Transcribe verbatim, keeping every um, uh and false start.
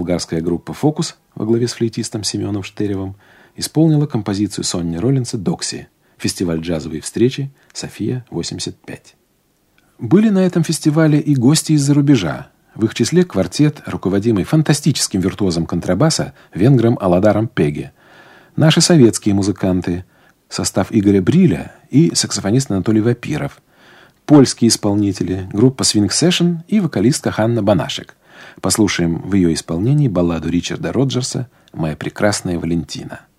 болгарская группа «Фокус» во главе с флейтистом Семеном Штыревым исполнила композицию Сонни Роллинса «Докси», фестиваль «Джазовые встречи», София, восемьдесят пять. Были на этом фестивале и гости из-за рубежа. В их числе квартет, руководимый фантастическим виртуозом контрабаса венгром Аладаром Пеге, наши советские музыканты, состав Игоря Бриля и саксофонист Анатолий Вапиров, польские исполнители, группа Swing Session и вокалистка Ханна Банашек. Послушаем в ее исполнении балладу Ричарда Роджерса «Моя прекрасная Валентина».